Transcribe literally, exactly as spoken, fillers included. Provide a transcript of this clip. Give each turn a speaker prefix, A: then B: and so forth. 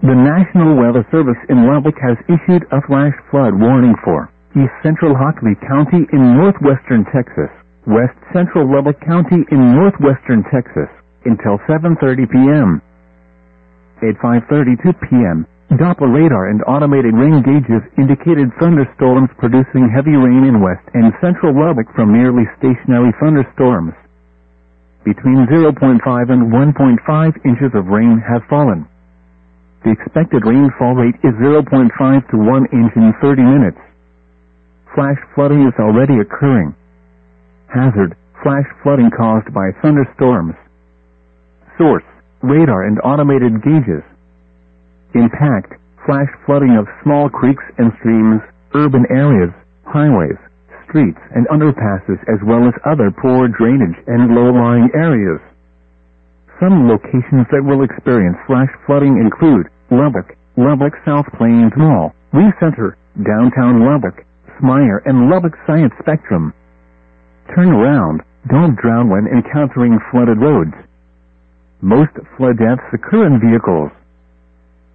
A: The National Weather Service in Lubbock has issued a flash flood warning for East Central Hockley County in northwestern Texas, West Central Lubbock County in northwestern Texas, until seven thirty p m At five thirty-two p m, Doppler radar and automated rain gauges indicated thunderstorms producing heavy rain in west and central Lubbock from nearly stationary thunderstorms. Between zero point five and one point five inches of rain have fallen. The expected rainfall rate is zero point five to one inch in thirty minutes. Flash flooding is already occurring. Hazard: flash flooding caused by thunderstorms. Source: radar and automated gauges. Impact: flash flooding of small creeks and streams, urban areas, highways, streets and underpasses, as well as other poor drainage and low-lying areas. Some locations that will experience flash flooding include Lubbock, Lubbock South Plains Mall, Lee Center, downtown Lubbock, Smyer and Lubbock Science Spectrum. Turn around, don't drown when encountering flooded roads. Most flood deaths occur in vehicles.